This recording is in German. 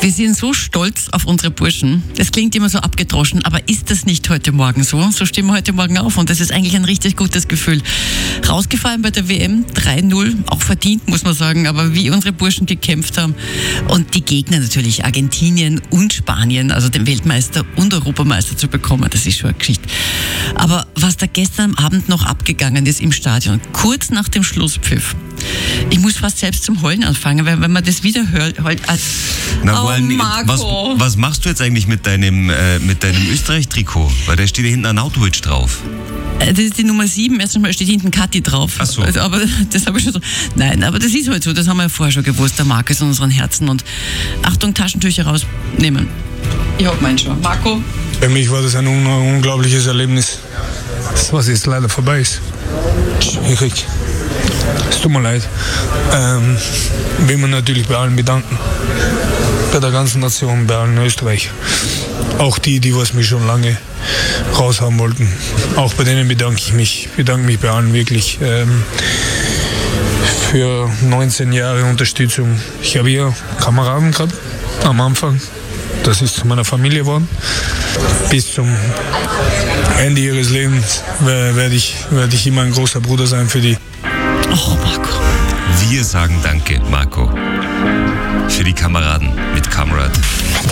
Wir sind so stolz auf unsere Burschen. Das klingt immer so abgedroschen, aber ist das nicht heute Morgen so? So stehen wir heute Morgen auf und das ist eigentlich ein richtig gutes Gefühl. Rausgefallen bei der WM 3-0, auch verdient, muss man sagen, aber wie unsere Burschen gekämpft haben. Und die Gegner natürlich Argentinien und Spanien, also den Weltmeister und Europameister zu bekommen, das ist schon eine Geschichte. Aber was da gestern Abend noch abgegangen ist im Stadion, kurz nach dem Schlusspfiff, ich muss fast selbst zum Heulen anfangen, weil wenn man das wieder hört, Marco. Was machst du jetzt eigentlich mit deinem Österreich-Trikot? Weil da steht ja hinten ein Autowitsch drauf. Das ist die Nummer 7, erstens mal steht hinten Kathi drauf. Ach so. Also, aber das habe ich schon so. Nein, aber das ist halt so, das haben wir ja vorher schon gewusst, der Marc ist in unseren Herzen. Und Achtung, Taschentücher rausnehmen. Ich hab meinen schon. Marco? Für mich war das ein unglaubliches Erlebnis, was jetzt leider vorbei ist. Schwierig. Es tut mir leid. Will man natürlich bei allen bedanken. Bei der ganzen Nation, bei allen Österreich. Auch die was mich schon lange raushaben wollten. Auch bei denen bedanke ich mich. Ich bedanke mich bei allen wirklich für 19 Jahre Unterstützung. Ich habe hier Kameraden gehabt am Anfang. Das ist zu meiner Familie geworden. Bis zum Ende ihres Lebens werde ich immer ein großer Bruder sein für die. Oh, Marco. Wir sagen Danke, Marco, für die Kameraden mit Kamerad.